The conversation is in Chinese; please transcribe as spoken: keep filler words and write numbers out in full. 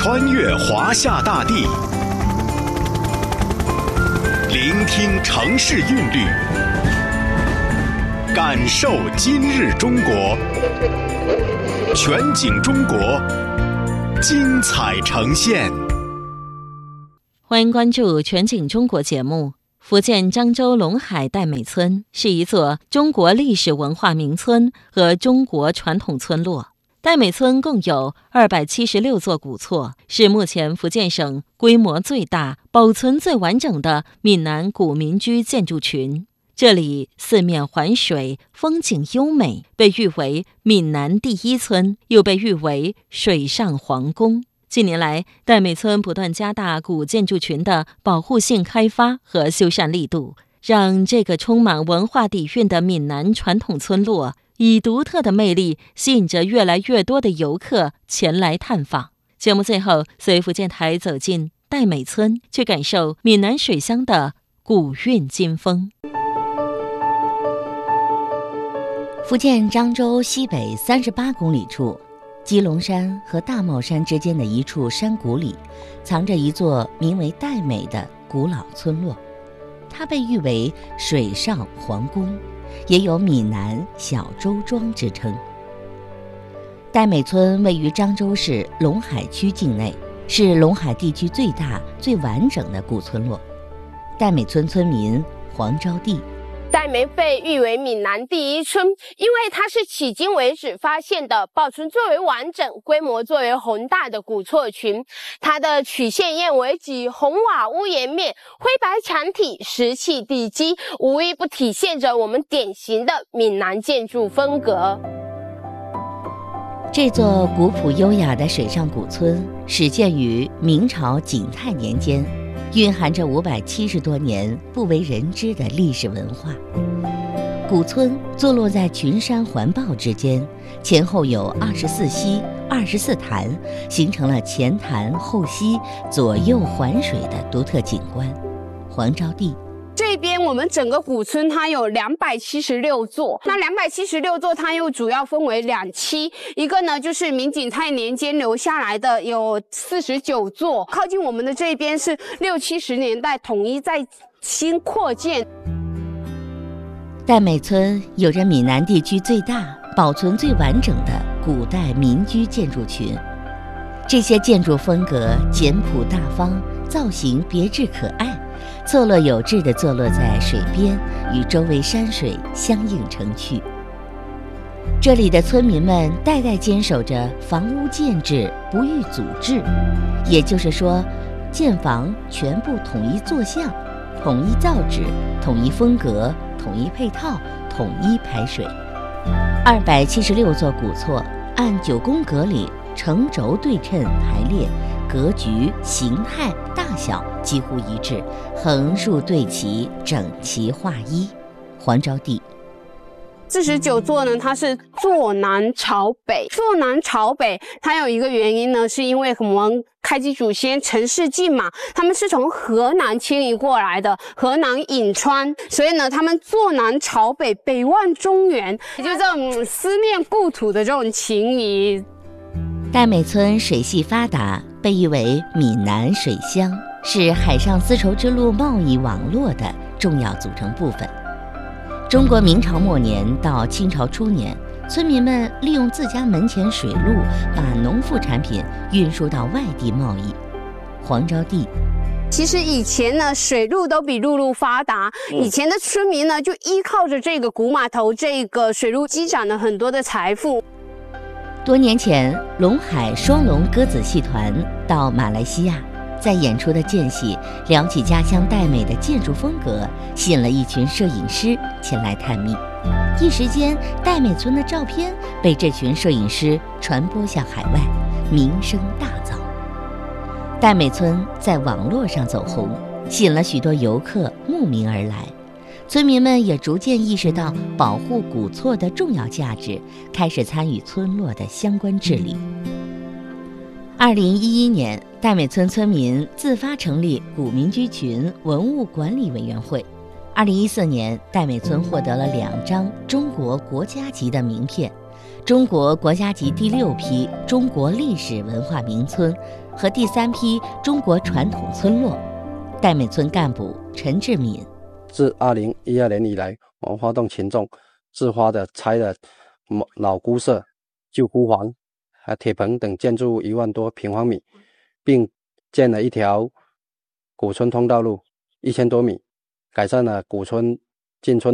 穿越华夏大地，聆听城市韵律，感受今日中国。全景中国，精彩呈现。 欢迎关注全景中国节目。福建漳州龙海戴美村是一座中国历史文化名村和中国传统村落。戴美村共有二百七十六座古厝，是目前福建省规模最大、保存最完整的闽南古民居建筑群。这里四面环水，风景优美，被誉为闽南第一村，又被誉为水上皇宫。近年来，戴美村不断加大古建筑群的保护性开发和修缮力度，让这个充满文化底蕴的闽南传统村落以独特的魅力吸引着越来越多的游客前来探访。节目最后，随福建台走进戴美村，去感受闽南水乡的古韵今风。 福建漳州西北三十八公里处，基隆山和大帽山之间的一处山谷里，藏着一座名为戴美的古老村落。它被誉为水上皇宫，也有闽南小周庄之称。戴美村位于漳州市龙海区境内，是龙海地区最大最完整的古村落。戴美村村民黄招娣， 戴美被誉为闽南第一村，因为它是迄今为止发现的保存最为完整、规模最为宏大的古厝群。它的曲线燕尾脊、红瓦屋檐面、灰白墙体、石砌地基，无一不体现着我们典型的闽南建筑风格。 这座古朴优雅的水上古村始建于明朝景泰年间，蕴含着五百七十多年不为人知的历史文化。古村坐落在群山环抱之间，前后有二十四溪、二十四潭，形成了前潭后溪、左右环水的独特景观。黄招娣， 这边我们整个古村它有两百七十六座，那两百七十六座它又主要分为两期，一个呢就是明景泰年间留下来的有四十九座，靠近我们的这边是六七十年代统一再新扩建。 戴美村有着闽南地区最大、保存最完整的古代民居建筑群，这些建筑风格简朴大方，造型别致可爱，错落有致地坐落在水边，与周围山水相映成趣。这里的村民们代代坚守着房屋建制不逾祖制，也就是说，建房全部统一坐向，统一造纸，统一风格，统一配套，统一排水。二百七十六座古厝按九宫格里成轴对称排列，格局、形态、大小几乎一致，横竖对齐，整齐划一。黄招娣， 四十九座呢，它是坐南朝北。坐南朝北，它有一个原因呢，是因为我们开基祖先陈氏进嘛，他们是从河南迁移过来的，河南颍川，所以呢，他们坐南朝北，北望中原，也就这种思念故土的这种情谊。 戴美村水系发达，被誉为闽南水乡，是海上丝绸之路贸易网络的重要组成部分。中国明朝末年到清朝初年，村民们利用自家门前水路，把农副产品运输到外地贸易。黄招娣， 其实以前呢，水路都比陆路发达，以前的村民呢，就依靠着这个古码头这个水路积攒了很多的财富。 多年前，龙海双龙歌子戏团到马来西亚，在演出的间隙聊起家乡戴美的建筑风格，吸引了一群摄影师前来探秘。一时间，戴美村的照片被这群摄影师传播向海外，名声大噪。戴美村在网络上走红，吸引了许多游客慕名而来。村民们也逐渐意识到保护古厝的重要价值，开始参与村落的相关治理。二零一一年，戴美村村民自发成立古民居群文物管理委员会。二零一四年，戴美村获得了两张中国国家级的名片， 中国国家级第六批中国历史文化名村和第三批中国传统村落。戴美村干部陈志敏： 自二零一二年以来，我们发动群众自发的拆了老孤舍、旧孤房、还铁棚等建筑物一万多平方米，并建了一条古村通道路一千多米，改善了古村进村